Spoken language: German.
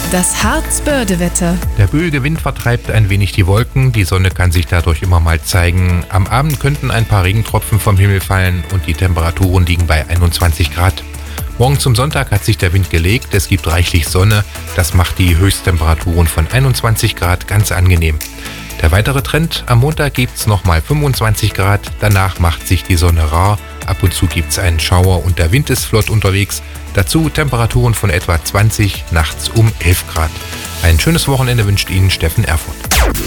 Das Harzbörde-Wetter. Der böige Wind vertreibt ein wenig die Wolken, die Sonne kann sich dadurch immer mal zeigen. Am Abend könnten ein paar Regentropfen vom Himmel fallen und die Temperaturen liegen bei 21 Grad. Morgen zum Sonntag hat sich der Wind gelegt, es gibt reichlich Sonne, das macht die Höchsttemperaturen von 21 Grad ganz angenehm. Der weitere Trend, am Montag gibt's nochmal 25 Grad, danach macht sich die Sonne rar, ab und zu gibt's einen Schauer und der Wind ist flott unterwegs. Dazu Temperaturen von etwa 20, nachts um 11 Grad. Ein schönes Wochenende wünscht Ihnen Steffen Erfurt.